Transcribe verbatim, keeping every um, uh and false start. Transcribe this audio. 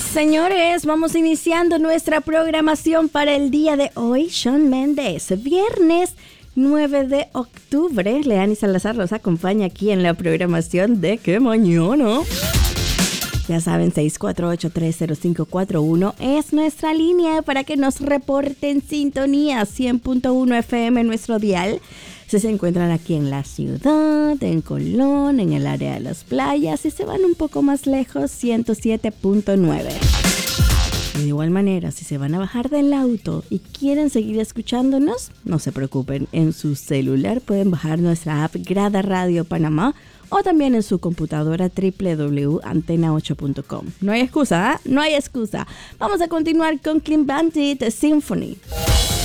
Señores, vamos iniciando nuestra programación para el día de hoy. Shawn Mendes, viernes nueve de octubre. Leani Salazar los acompaña aquí en la programación de Que Mañana. Ya saben, seis cuatro ocho, tres cero cinco cuatro uno es nuestra línea para que nos reporten sintonía. Cien punto uno F M en nuestro dial. Si se encuentran aquí en la ciudad, en Colón, en el área de las playas, si se van un poco más lejos, ciento siete punto nueve. De igual manera, si se van a bajar del auto y quieren seguir escuchándonos, no se preocupen, en su celular pueden bajar nuestra app Grada Radio Panamá o también en su computadora doble u doble u doble u punto antena ocho punto com. No hay excusa, ¿eh? No hay excusa. Vamos a continuar con Clean Bandit Symphony.